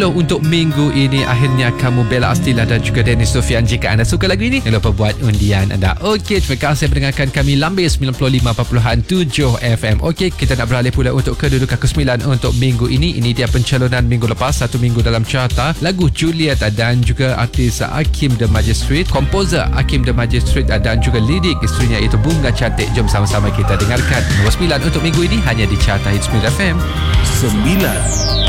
Untuk minggu ini akhirnya kamu Bella Astila dan juga Dennis Sofian. Jika anda suka lagu ini, jangan lupa buat undian anda. Okey, terima kasih mendengarkan kami Lambir 95.7 FM. Okey, kita nak beralih pula untuk kedudukan ke-9 untuk minggu ini. Ini dia pencalonan minggu lepas, satu minggu dalam carta. Lagu Juliet dan juga artis Hakim The Magistrate, komposer Hakim The Magistrate dan juga lirik isterinya iaitu Bunga Cantik. Jom sama-sama kita dengarkan nombor 9 untuk minggu ini hanya di carta Hits 9 FM. 9.